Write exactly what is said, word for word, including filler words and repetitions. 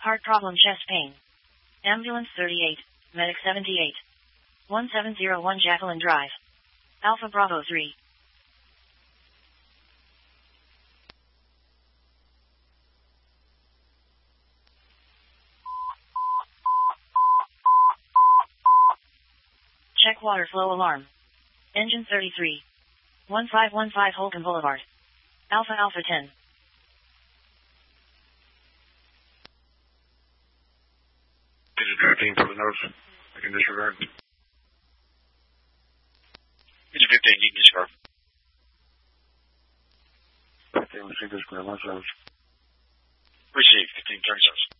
Heart problem, chest pain. Ambulance thirty-eight, Medic seventy-eight. one seven zero one Jacqueline Drive. Alpha Bravo three. Check water flow alarm. Engine thirty-three. one five one five Holcomb Boulevard. Alpha Alpha ten. Engine fifteen for the nose. I can disregard. Engine fifteen, you can disregard. fifteen, let's see this clear. Lunch hours. Receive, fifteen, turn service.